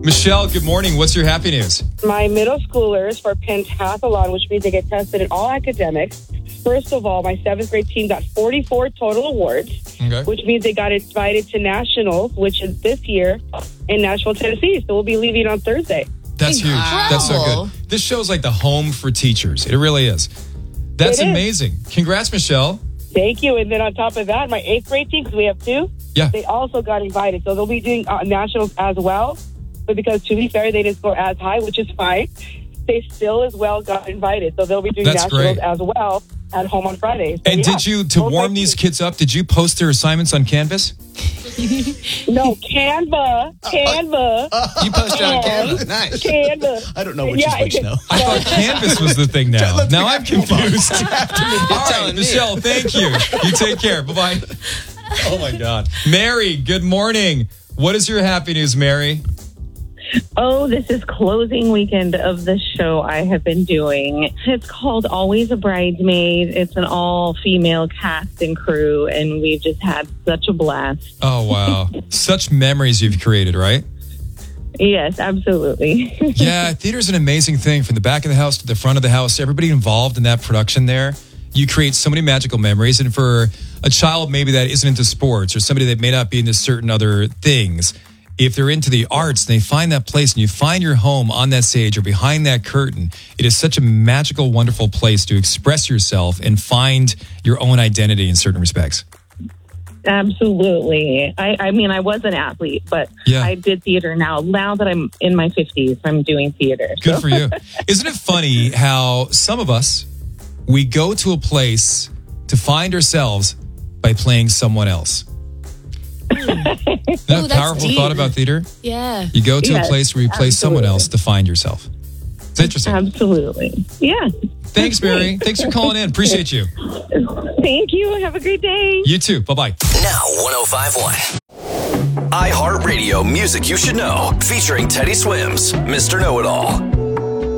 Michelle, good morning. What's your happy news? My middle schoolers for pentathlon, which means they get tested in all academics. First of all, my 7th grade team got 44 total awards, which means they got invited to nationals, which is this year in Nashville, Tennessee. So we'll be leaving on Thursday. That's huge. That's so good. This show's like the home for teachers. It really is. That's amazing. Congrats, Michelle. Thank you. And then on top of that, my 8th grade team, because we have 2, they also got invited. So they'll be doing nationals as well. But because, to be fair, they didn't score as high, which is fine, they still as well got invited. So they'll be doing nationals as well at home on Friday. So, and did you, to warm these kids up, did you post their assignments on Canvas? No, Canva. You posted on Canva. Nice. Canva. I don't know which is which now. I thought Canvas was the thing now. Now I'm confused. All right, Michelle, thank you. You take care. Bye-bye. Oh, my God. Mary, good morning. What is your happy news, Mary? Oh, this is closing weekend of the show I have been doing. It's called Always a Bridesmaid. It's an all-female cast and crew, and we've just had such a blast. Oh, wow. Such memories you've created, right? Yes, absolutely. Yeah, theater's an amazing thing. From the back of the house to the front of the house, everybody involved in that production there, you create so many magical memories. And for a child maybe that isn't into sports or somebody that may not be into certain other things, if they're into the arts and they find that place and you find your home on that stage or behind that curtain, it is such a magical, wonderful place to express yourself and find your own identity in certain respects. Absolutely. I mean, I was an athlete, but I did theater now. Now that I'm in my 50s, I'm doing theater. Good for you. Isn't it funny how some of us, we go to a place to find ourselves by playing someone else? Isn't that a powerful thought about theater? Yeah. You go to a place where you play someone else to find yourself. It's interesting. Absolutely. Yeah. Thanks, Mary. Thanks for calling in. Appreciate you. Thank you. Have a great day. You too. Bye-bye. Now 105.1. iHeartRadio Music You Should Know. Featuring Teddy Swims, Mr. Know-It-All.